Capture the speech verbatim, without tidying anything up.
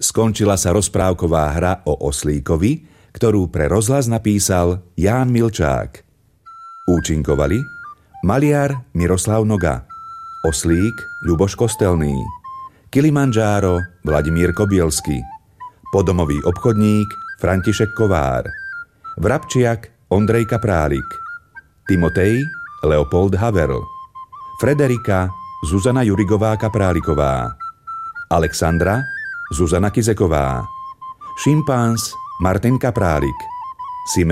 skončila sa rozprávková hra o oslíkovi, ktorú pre rozhlas napísal Ján Milčák. Účinkovali maliar Miroslav Noga, oslík Ľuboš Kostelný, Kilimandžáro Vladimír Kobielsky, podomový obchodník František Kovár, vrabčiak Ondrej Kaprálik, Timotej Leopold Haverl, Frederika Zuzana Jurigová Kapráliková, Alexandra Zuzana Kizeková, Šimpáns Martin Kaprálik,